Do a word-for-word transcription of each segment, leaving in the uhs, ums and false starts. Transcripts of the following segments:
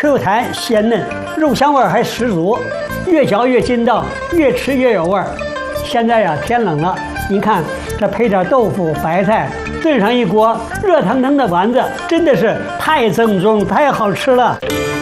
，Q 弹鲜嫩，肉香味还十足，越嚼越筋道，越吃越有味儿。现在呀，天冷了，您看这配点豆腐、白菜，炖上一锅热腾腾的丸子，真的是太正宗、太好吃了。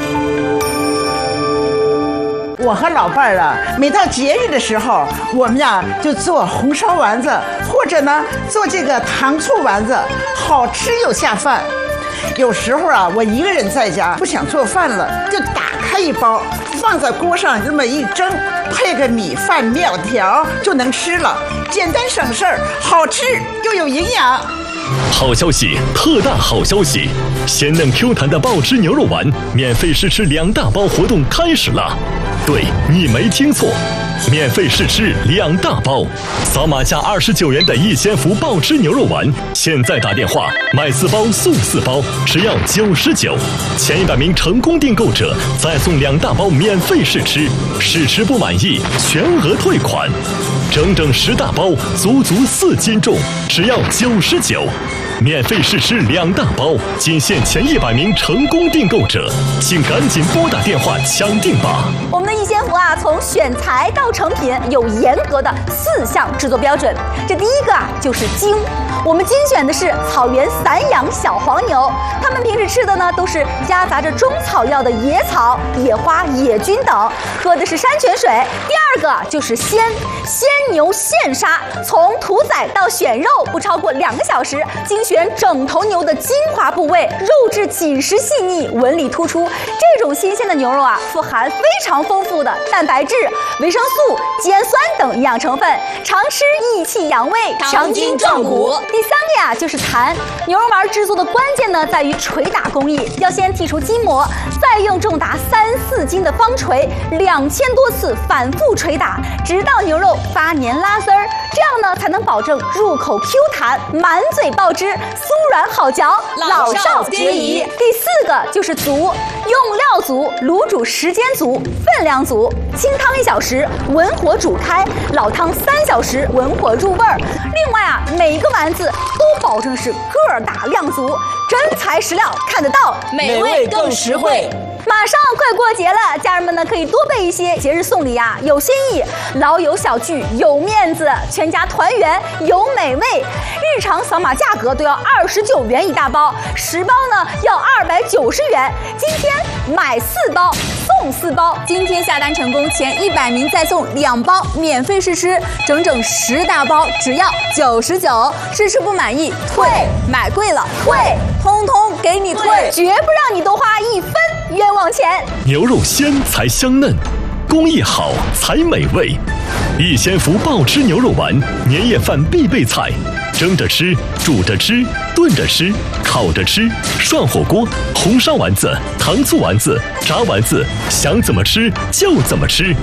我和老伴儿啊，每到节日的时候，我们呀就做红烧丸子，或者呢做这个糖醋丸子，好吃又下饭。有时候啊，我一个人在家不想做饭了，就打开一包，放在锅上这么一蒸，配个米饭、面条就能吃了，简单省事儿，好吃又有营养。 好消息，特大好消息！鲜嫩 Q 弹的爆汁牛肉丸免费试吃两大包活动开始了。对，你没听错，免费试吃两大包，扫码加二十九元的逸仙福爆汁牛肉丸，现在打电话买四包送四包，只要九十九，前一百名成功订购者再送两大包免费试吃，试吃不满意全额退款。整整十大包，足足四斤重，只要九十九。免费试吃两大包，仅限前一百名成功订购者，请赶紧拨打电话抢订吧。 我们的逸仙福啊，从选材到成品有严格的四项制作标准。这第一个啊，就是精。我们精选的是草原散养小黄牛，它们平时吃的呢都是夹杂着中草药的野草、野花、野菌等，喝的是山泉水。第二个就是鲜，鲜牛现杀，从屠宰到选肉不超过两个小时，精选整头牛的精华部位，肉质紧实细腻，纹理突出。这种新鲜的牛肉啊，富含非常丰富的蛋白质、维生素、肌氨酸等营养成分，常吃益气养胃， 强筋壮骨。 第三个呀，就是弹。牛肉丸制作的关键呢，在于捶打工艺，要先剔除筋膜，再用重达三四斤的方锤，两千多次反复捶打，直到牛肉发黏拉丝儿，这样呢才能保证入口 Q 弹，满嘴爆汁，酥软好嚼， 老少皆宜。 第四个就是足，用料足，卤煮时间足，分量足，清汤一小时，文火煮开，老汤三小时，文火入味儿。另外啊，每一个丸子都保证是个儿大量足，真材实料看得到， 美味更实惠。 马上快过节了，家人们呢可以多备一些节日送礼啊，有新意，老友小聚有面子，全家团圆有美味。日常扫码价格都要二十九元一大包，十包呢要二百九十元。今天买四包送四包，今天下单成功前一百名再送两包免费试吃，整整十大包只要九十九。试吃不满意退，买贵了退，通通给你退，绝不让你多花一分冤枉钱。 牛肉鲜才香嫩，工艺好才美味。逸仙福爆汁牛肉丸，年夜饭必备菜，蒸着吃，煮着吃，炖着吃，烤着吃，涮火锅，红烧丸子、糖醋丸子、炸丸子，想怎么吃就怎么吃。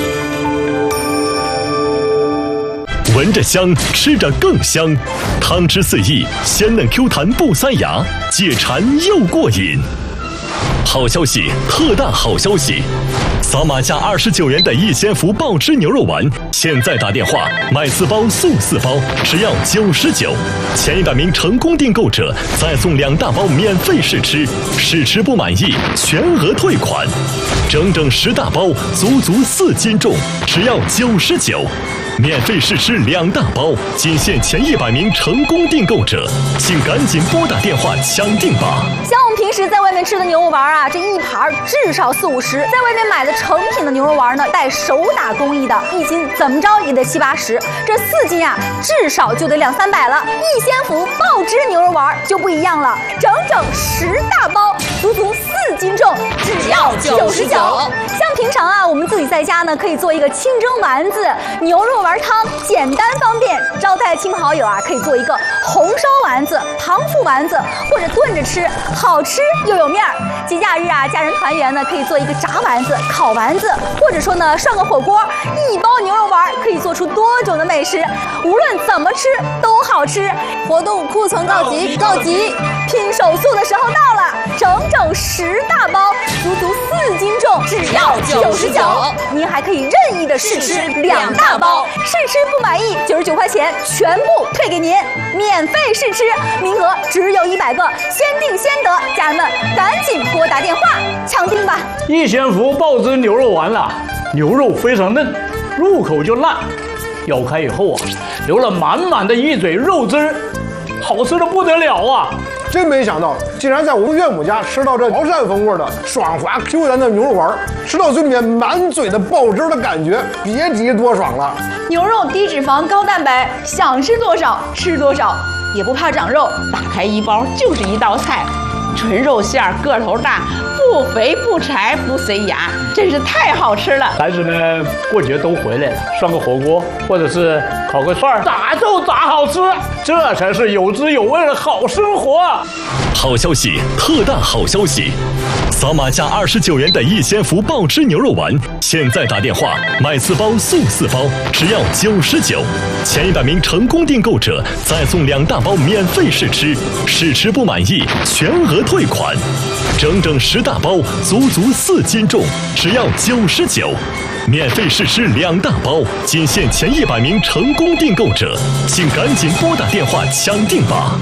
闻着香，吃着更香，汤汁四溢，鲜嫩 Q 弹不塞牙，解馋又过瘾。好消息，特大好消息！扫码加二十九元的逸仙福爆汁牛肉丸，现在打电话买四包送四包，只要九十九。前一百名成功订购者再送两大包免费试吃，试吃不满意全额退款。整整十大包，足足四斤重，只要九十九。免费试吃两大包，仅限前一百名成功订购者，请赶紧拨打电话抢订吧。 像我们平时在外面吃的牛肉丸啊，这一盘至少四五十，在外面买的成品的牛肉丸呢，带手打工艺的，一斤怎么着也得七八十，这四斤啊，至少就得两三百了。逸仙福爆汁牛肉丸就不一样了，整整十大包，足足四斤重， 只要九十九。 像平常啊，我们自己在家呢，可以做一个清蒸丸子、牛肉丸汤，简单方便。招待亲朋好友啊，可以做一个红烧丸子、糖醋丸子，或者炖着吃，好吃又有面儿。节假日啊，家人团圆呢，可以做一个炸丸子、烤丸子，或者说呢，涮个火锅。一包牛肉丸可以做出多种的美食，无论怎么吃都好吃。活动库存告急，告急！拼手速的时候到了，整整十大包，足足四斤重， 只要九十九。 您还可以任意的试吃两大包，试吃不满意，九十九块钱全部退给您，免费试吃，名额只有一百个，先定先得，家人们赶紧拨打电话抢订吧！ 一仙福爆汁牛肉丸了，牛肉非常嫩，入口就烂，咬开以后啊，留了满满的一嘴肉汁儿，好吃的不得了啊！ 真没想到，竟然在我们岳母家吃到这潮汕风味的爽滑 Q 弹的牛肉丸，吃到嘴里面满嘴的爆汁的感觉，别提多爽了。 牛肉低脂肪高蛋白，想吃多少吃多少，也不怕长肉。打开一包就是一道菜，纯肉馅儿，个头大，不肥不柴不塞牙，真是太好吃了。 孩子们过节都回来了，涮个火锅或者是烤个串儿，咋就咋好吃，这才是有滋有味的好生活。 好消息，特大好消息！扫码价二十九元的一仙福爆汁牛肉丸，现在打电话买四包送四包，只要九十九。前一百名成功订购者再送两大包免费试吃，试吃不满意全额退款。整整十大包，足足四斤重，只要九十九。免费试吃两大包，仅限前一百名成功订购者，请赶紧拨打电话抢订吧。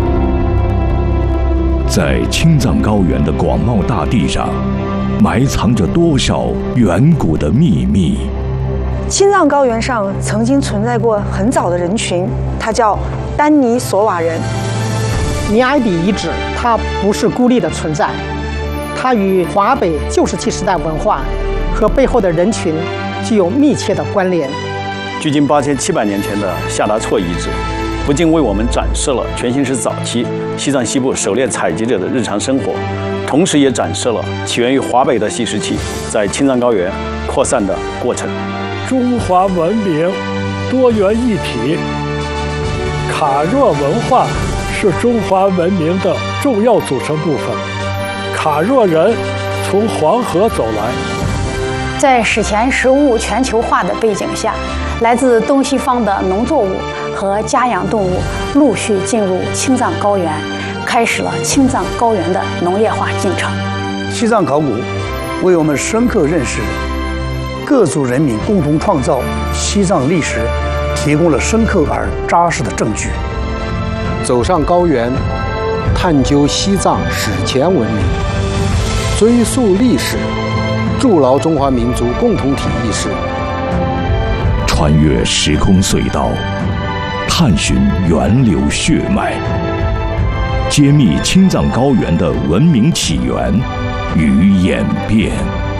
在青藏高原的广袤大地上，埋藏着多少远古的秘密？ 青藏高原上曾经存在过很早的人群，它叫丹尼索瓦人。 尼埃比遗址，它不是孤立的存在，它与华北旧石器时代文化和背后的人群具有密切的关联。 距今八千七百年前的夏达措遗址，不仅为我们展示了全新石早期西藏西部狩猎采集者的日常生活，同时也展示了起源于华北的新石器在青藏高原扩散的过程。 中华文明多元一体，卡若文化是中华文明的重要组成部分。卡若人从黄河走来， 在史前食物全球化的背景下，来自东西方的农作物和家养动物陆续进入青藏高原，开始了青藏高原的农业化进程。 西藏考古为我们深刻认识各族人民共同创造西藏历史提供了深刻而扎实的证据。 走上高原，探究西藏史前文明，追溯历史，筑牢中华民族共同体意识。 穿越时空隧道，探寻源流血脉，揭秘青藏高原的文明起源与演变。